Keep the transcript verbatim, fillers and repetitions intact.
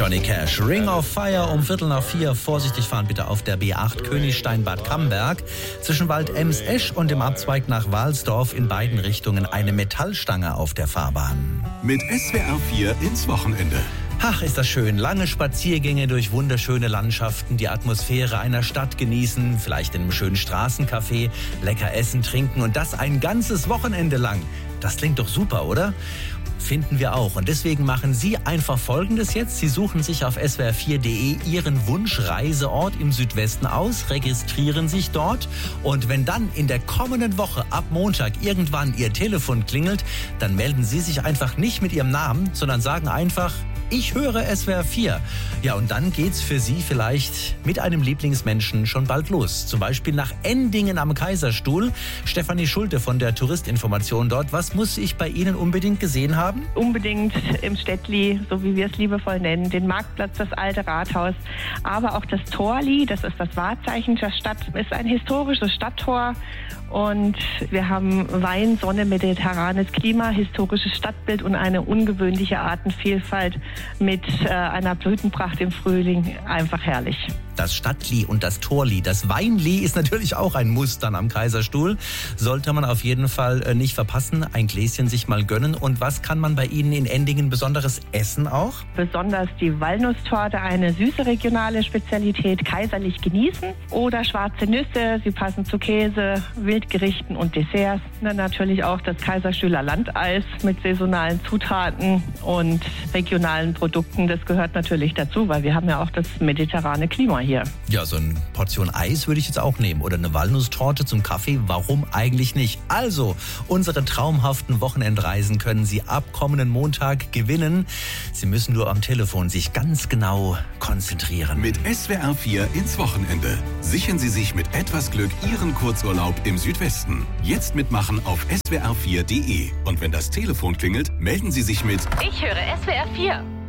Johnny Cash, Ring of Fire um Viertel nach vier. Vorsichtig fahren bitte auf der B acht Königstein-Bad Camberg. Zwischen Wald-Ems-Esch und dem Abzweig nach Walsdorf in beiden Richtungen eine Metallstange auf der Fahrbahn. Mit S W R vier ins Wochenende. Ach, ist das schön. Lange Spaziergänge durch wunderschöne Landschaften, die Atmosphäre einer Stadt genießen, vielleicht in einem schönen Straßencafé, lecker essen, trinken und das ein ganzes Wochenende lang. Das klingt doch super, oder? Finden wir auch. Und deswegen machen Sie einfach Folgendes jetzt. Sie suchen sich auf S W R vier punkt de Ihren Wunschreiseort im Südwesten aus, registrieren sich dort und wenn dann in der kommenden Woche ab Montag irgendwann Ihr Telefon klingelt, dann melden Sie sich einfach nicht mit Ihrem Namen, sondern sagen einfach: Ich höre S W R vier. Ja, und dann geht's für Sie vielleicht mit einem Lieblingsmenschen schon bald los. Zum Beispiel nach Endingen am Kaiserstuhl. Stefanie Schulte von der Touristinformation dort. Was muss ich bei Ihnen unbedingt gesehen haben? Unbedingt im Städtli, so wie wir es liebevoll nennen, den Marktplatz, das alte Rathaus, aber auch das Torli, das ist das Wahrzeichen der Stadt, ist ein historisches Stadttor. Und wir haben Wein, Sonne, mediterranes Klima, historisches Stadtbild und eine ungewöhnliche Artenvielfalt mit äh, einer Blütenpracht im Frühling. Einfach herrlich. Das Stadtli und das Torli. Das Weinli ist natürlich auch ein Muss dann am Kaiserstuhl. Sollte man auf jeden Fall nicht verpassen. Ein Gläschen sich mal gönnen. Und was kann man bei Ihnen in Endingen Besonderes essen auch? Besonders die Walnusstorte, eine süße regionale Spezialität, kaiserlich genießen. Oder schwarze Nüsse, sie passen zu Käse, Wildgerichten und Desserts. Dann natürlich auch das Kaiserstühler Landeis mit saisonalen Zutaten und regionalen Produkten. Das gehört natürlich dazu, weil wir haben ja auch das mediterrane Klima hier. Ja, so eine Portion Eis würde ich jetzt auch nehmen. Oder eine Walnusstorte zum Kaffee. Warum eigentlich nicht? Also, unsere traumhaften Wochenendreisen können Sie ab kommenden Montag gewinnen. Sie müssen nur am Telefon sich ganz genau konzentrieren. Mit S W R vier ins Wochenende. Sichern Sie sich mit etwas Glück Ihren Kurzurlaub im Südwesten. Jetzt mitmachen auf S W R vier punkt de. Und wenn das Telefon klingelt, melden Sie sich mit: Ich höre S W R vier.